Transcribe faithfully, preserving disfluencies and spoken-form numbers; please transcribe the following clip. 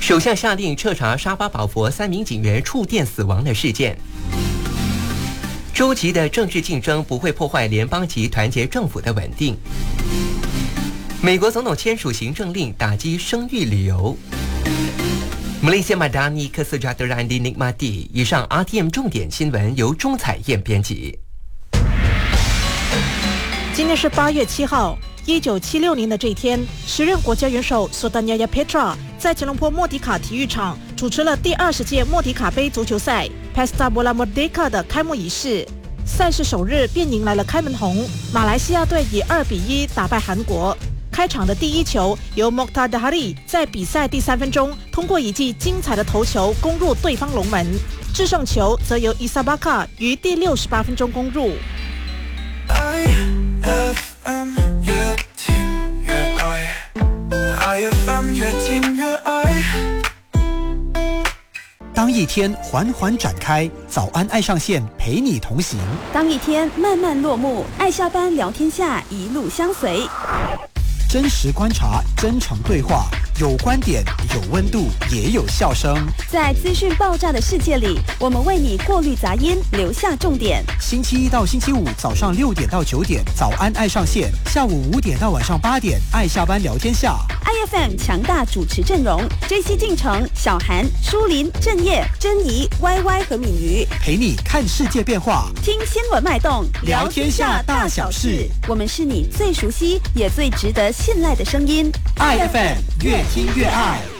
首相下令彻查沙巴保佛三名警员触电死亡的事件。州级的政治竞争不会破坏联邦级团结政府的稳定。美国总统签署行政令打击生育旅游。Malaysia Madani Kesejahteraan Dinikmati。以上 R T M 重点新闻由钟彩燕编辑。 今天是八月七号。一九七六年的这一天，时任国家元首索丹亚亚佩特拉在吉隆坡莫迪卡体育场主持了第二十届莫迪卡杯足球赛 Pesta Bola Merdeka 的开幕仪式。赛事首日便迎来了开门红，马来西亚队以二比一打败韩国。开场的第一球由 Mokhtar Dahari 在比赛第三分钟通过一记精彩的头球攻入对方龙门，制胜球则由伊萨巴卡于第六十八分钟攻入。 当一天缓缓展开，早安爱上线陪你同行； 当一天慢慢落幕，爱下班聊天下一路相随。 真实观察，真诚对话，有观点，有温度，也有笑声。 在资讯爆炸的世界里，我们为你过滤杂音，留下重点。 星期一到星期五早上六点到九点，早安爱上线；下午五点到晚上八点，爱下班聊天下。 I F M 强大主持阵容 ：J C 进城、小韩、舒林、郑业、珍妮、Y Y 和敏瑜， 陪你看世界变化， 听新闻脉动， 聊天下大小事。 我们是你最熟悉也最值得信赖的声音。 I F M 越听越爱。